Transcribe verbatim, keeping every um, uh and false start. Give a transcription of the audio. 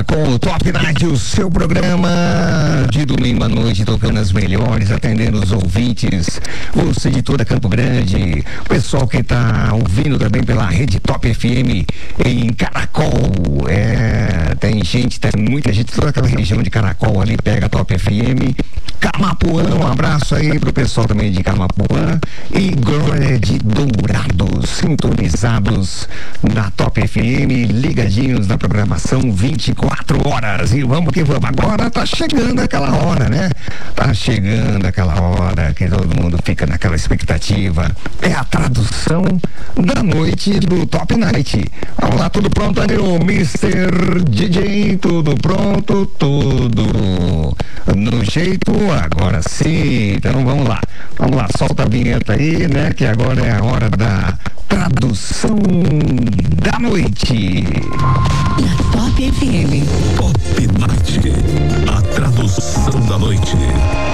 com o Top Night, o seu programa de domingo à noite, tocando as melhores, atendendo os ouvintes, você de toda Campo Grande, o pessoal que está ouvindo também pela rede Top F M em Caracol. É, tem gente, tem muita gente, toda aquela região de Caracol ali pega Top F M. Camapuã, um abraço aí pro pessoal também de Camapuã e Glória de Dourados, sintonizados na Top F M, ligadinhos na programação vinte e quatro horas. E vamos que vamos. Agora tá chegando aquela hora, né? Tá chegando aquela hora que todo mundo fica naquela expectativa. É a tradução da noite do Top Night. Vamos lá, tudo pronto ali, o mister D J, tudo pronto, tudo no jeito, agora sim. Então vamos lá, vamos lá, solta a vinheta aí, né? Que agora é a hora da tradução da noite. Na Top F M. Top Night, a tradução da noite.